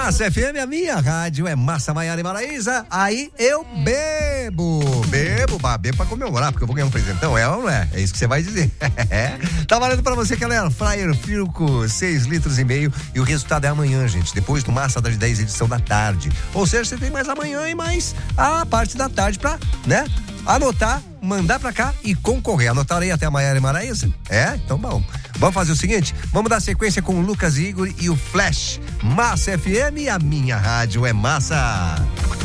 Massa FM, a minha rádio é Massa, Maiara e Maraísa. Aí eu bebo pra comemorar, porque eu vou ganhar um presentão, é ou não é? É isso que você vai dizer. Tá valendo pra você aquela Air Fryer Filco 6 litros e meio, e o resultado é amanhã, gente, depois do Massa das 10, edição da tarde. Ou seja, você tem mais amanhã e mais a parte da tarde pra, né, anotar, mandar pra cá e concorrer. Anotarei até a Maiara e Maraísa? É? Então bom. Vamos fazer o seguinte, vamos dar sequência com o Lucas e Igor e o Flash. Massa FM, a minha rádio é massa.